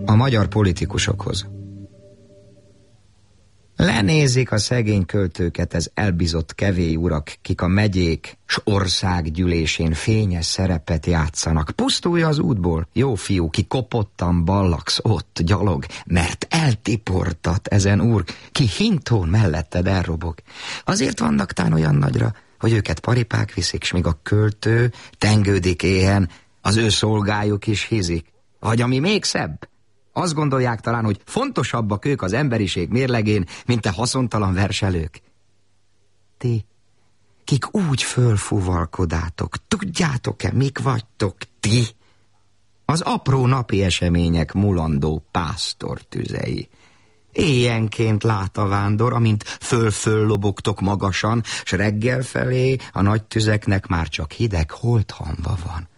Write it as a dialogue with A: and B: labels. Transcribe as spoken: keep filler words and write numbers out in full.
A: A magyar politikusokhoz. Lenézik a szegény költőket, ez elbizott kevély urak, kik a megyék s országgyűlésén fényes szerepet játszanak. Pusztulj az útból, jó fiú, ki kopottan ballagsz ott, gyalog, mert eltiportat ezen úr, ki hintón melletted elrobog. Azért vannak tán olyan nagyra, hogy őket paripák viszik, s míg a költő tengődik éhen, az ő szolgájuk is hizik. Vagy ami még szebb, azt gondolják talán, hogy fontosabbak ők az emberiség mérlegén, mint te haszontalan verselők. Ti, kik úgy fölfúvalkodátok, tudjátok-e, mik vagytok ti? Az apró napi események mulandó pásztortüzei. Éjjenként lát a vándor, amint föl-föl lobogtok magasan, s reggel felé a nagy tüzeknek már csak hideg holthamva van.